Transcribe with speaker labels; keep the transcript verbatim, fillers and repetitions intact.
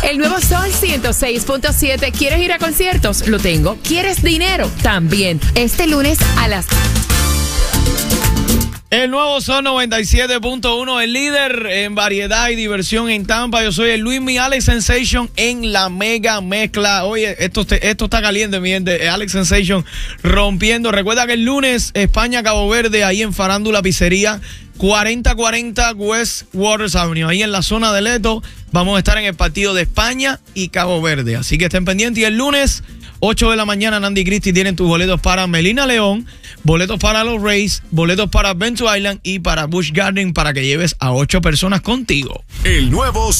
Speaker 1: El nuevo Sol ciento seis punto siete. ¿Quieres ir a conciertos? Lo tengo. ¿Quieres dinero? También. Este lunes a las...
Speaker 2: El nuevo Sol noventa y siete punto uno, el líder en variedad y diversión en Tampa. Yo soy el Luismi, Alex Sensation en la mega mezcla. Oye, esto, esto está caliente, mi gente. Alex Sensation rompiendo. Recuerda que el lunes España-Cabo Verde, ahí en Farándula Pizzería, cuarenta cuarenta West Waters Avenue, ahí en la zona de Leto. Vamos a estar en el partido de España y Cabo Verde. Así que estén pendientes. Y el lunes, ocho de la mañana, Nandy Christie tienen tus boletos para Melina León, boletos para los Rays, boletos para Venture Island y para Busch Garden para que lleves a ocho personas contigo.
Speaker 3: El nuevo